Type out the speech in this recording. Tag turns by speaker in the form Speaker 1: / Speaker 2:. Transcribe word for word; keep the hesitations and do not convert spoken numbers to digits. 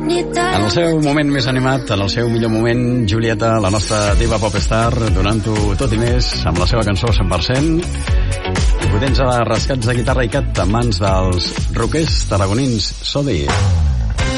Speaker 1: En el seu moment més animat, en el seu millor moment, Julieta, la nostra diva popstar, donant-ho tot i més amb la seva cançó cent per cent. I potents a rescats de guitarra i cat en mans dels rockers tarragonins Sodi.